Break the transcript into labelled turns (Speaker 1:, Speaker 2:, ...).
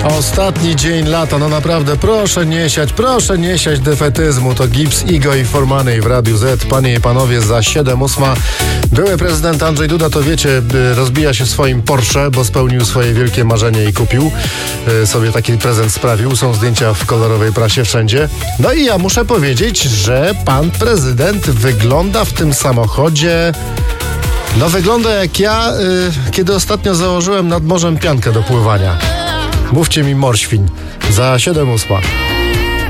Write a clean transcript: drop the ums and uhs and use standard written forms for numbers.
Speaker 1: Ostatni dzień lata, no naprawdę, proszę nie siać defetyzmu. To Gibbs, Igo i Formanej w Radiu Z. Panie i panowie, za 7:08 były prezydent Andrzej Duda, to wiecie, rozbija się w swoim Porsche, bo spełnił swoje wielkie marzenie i kupił sobie taki prezent, sprawił. Są zdjęcia w kolorowej prasie wszędzie. No i ja muszę powiedzieć, że pan prezydent wygląda w tym samochodzie... No wygląda jak ja, kiedy ostatnio założyłem nad morzem piankę do pływania. Mówcie mi, morświn. Za 7:08.